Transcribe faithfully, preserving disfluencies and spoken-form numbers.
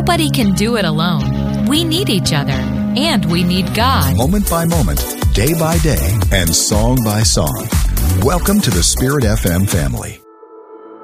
Nobody can do it alone. We need each other, and we need God. Moment by moment, day by day, and song by song. Welcome to the Spirit F M family.